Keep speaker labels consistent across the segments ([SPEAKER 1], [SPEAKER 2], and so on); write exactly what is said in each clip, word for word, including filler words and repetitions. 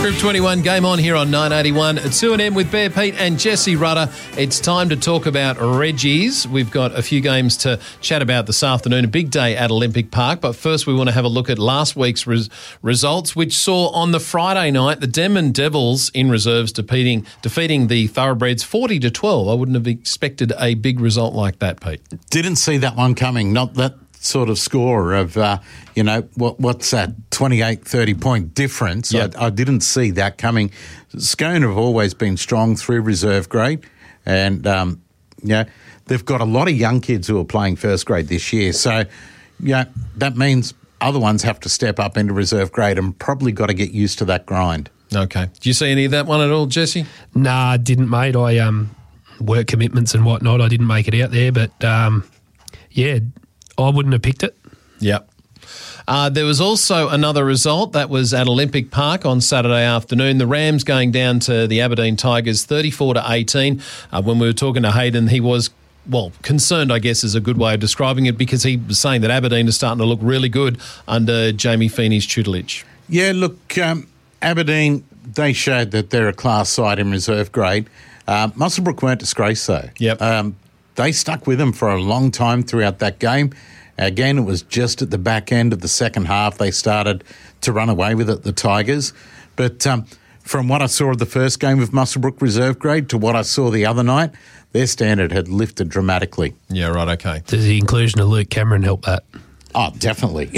[SPEAKER 1] Group twenty-one, game on here on nine eighty-one. It's two and M with Bear Pete and Jesse Rudder. It's time to talk about Reggie's. We've got a few games to chat about this afternoon. A big day at Olympic Park. But first we want to have a look at last week's res- results, which saw on the Friday night the Denman Devils in reserves defeating, defeating the Thoroughbreds forty to twelve. I wouldn't have expected a big result like that, Pete.
[SPEAKER 2] Didn't see that one coming. Not that sort of score of, uh, you know, what what's that, twenty-eight, thirty point difference.
[SPEAKER 1] Yep.
[SPEAKER 2] I, I didn't see that coming. Scone have always been strong through reserve grade, and, um, yeah, they've got a lot of young kids who are playing first grade this year. So, yeah, that means other ones have to step up into reserve grade and probably got to get used to that grind.
[SPEAKER 1] Okay. Do you see any of that one at all, Jesse?
[SPEAKER 3] Nah, I didn't, mate. I, um, work commitments and whatnot, I didn't make it out there, but, um, yeah, I wouldn't have picked it.
[SPEAKER 1] Yep. Uh, there was also another result that was at Olympic Park on Saturday afternoon. The Rams going down to the Aberdeen Tigers thirty-four to eighteen. Uh, when we were talking to Hayden, he was, well, concerned, I guess, is a good way of describing it, because he was saying that Aberdeen is starting to look really good under Jamie Feeney's tutelage.
[SPEAKER 2] Yeah, look, um, Aberdeen, they showed that they're a class side in reserve grade. Uh, Muswellbrook weren't disgraced, though.
[SPEAKER 1] Yep.
[SPEAKER 2] Um, they stuck with them for a long time throughout that game. Again, it was just at the back end of the second half they started to run away with it, the Tigers. But um, from what I saw of the first game of Muswellbrook reserve grade to what I saw the other night, their standard had lifted dramatically.
[SPEAKER 1] Yeah, right, okay.
[SPEAKER 3] Does the inclusion of Luke Cameron help that?
[SPEAKER 2] Oh, definitely.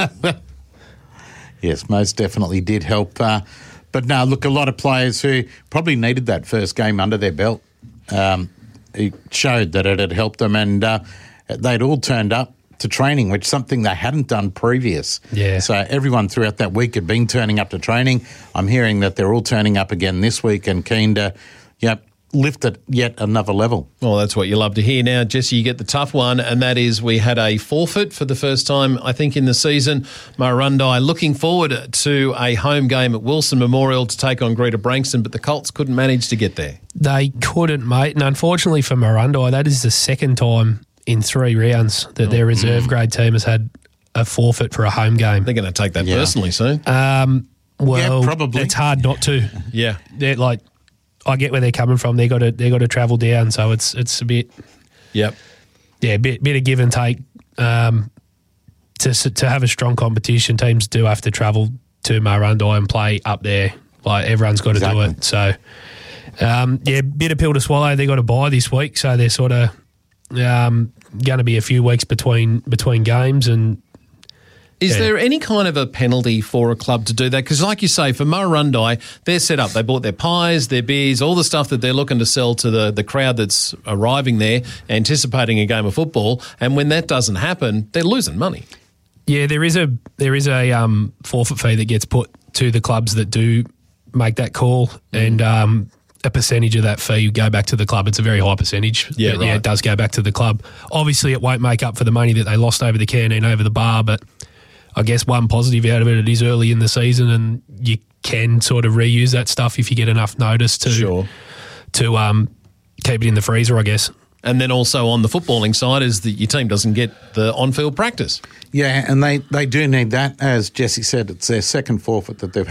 [SPEAKER 2] Yes, most definitely did help. Uh, but no, look, a lot of players who probably needed that first game under their belt, um, it showed that it had helped them, and uh, they'd all turned up to training, which is something they hadn't done previous.
[SPEAKER 3] Yeah.
[SPEAKER 2] So everyone throughout that week had been turning up to training. I'm hearing that they're all turning up again this week and keen to, yep, lift it yet another level.
[SPEAKER 1] Well, that's what you love to hear. Now, Jesse, you get the tough one, and that is we had a forfeit for the first time, I think, in the season. Murrurundi looking forward to a home game at Wilson Memorial to take on Greta Brankston, but the Colts couldn't manage to get there.
[SPEAKER 3] They couldn't, mate. And unfortunately for Murrurundi, that is the second time in three rounds that their reserve grade team has had a forfeit for a home game.
[SPEAKER 1] They're going to take that
[SPEAKER 2] Yeah.
[SPEAKER 1] personally soon.
[SPEAKER 3] Um, well,
[SPEAKER 2] Yeah, probably.
[SPEAKER 3] it's hard not to.
[SPEAKER 1] Yeah.
[SPEAKER 3] They're like, I get where they're coming from. They got to they got to travel down, so it's it's a bit
[SPEAKER 1] Yep.
[SPEAKER 3] yeah, bit bit of give and take. Um, to to have a strong competition, teams do have to travel to Murrurundi and play up there. Like everyone's got to
[SPEAKER 2] Exactly.
[SPEAKER 3] do it. So um, yeah, bit of pill to swallow. They got to buy this week, so they're sort of um, going to be a few weeks between between games. And
[SPEAKER 1] Is
[SPEAKER 3] Yeah.
[SPEAKER 1] there any kind of a penalty for a club to do that? Because like you say, for Murrurundi, they're set up. They bought their pies, their beers, all the stuff that they're looking to sell to the, the crowd that's arriving there, anticipating a game of football. And when that doesn't happen, they're losing money.
[SPEAKER 3] yeah, there is a there is a um, forfeit fee that gets put to the clubs that do make that call, and um, a percentage of that fee go back to the club. It's a very high percentage.
[SPEAKER 1] Yeah,
[SPEAKER 3] but,
[SPEAKER 1] right.
[SPEAKER 3] it does go back to the club. Obviously, it won't make up for the money that they lost over the canteen, over the bar, but I guess one positive out of it, it is early in the season, and you can sort of reuse that stuff if you get enough notice to
[SPEAKER 1] Sure.
[SPEAKER 3] to um, keep it in the freezer, I guess.
[SPEAKER 1] And then also on the footballing side is that your team doesn't get the on-field practice.
[SPEAKER 2] Yeah, and they, they do need that. As Jesse said, it's their second forfeit that they've